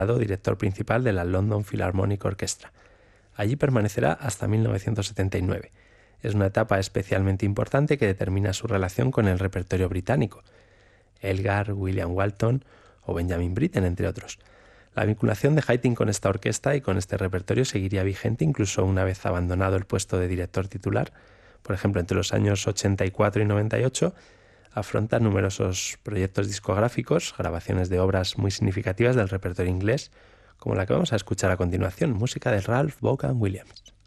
director principal de la London Philharmonic Orchestra. Allí permanecerá hasta 1979. Es una etapa especialmente importante que determina su relación con el repertorio británico. Elgar, William Walton o Benjamin Britten, entre otros. La vinculación de Haydn con esta orquesta y con este repertorio seguiría vigente incluso una vez abandonado el puesto de director titular. Por ejemplo, entre los años 84 y 98 afronta numerosos proyectos discográficos, grabaciones de obras muy significativas del repertorio inglés, como la que vamos a escuchar a continuación, música de Ralph Vaughan Williams.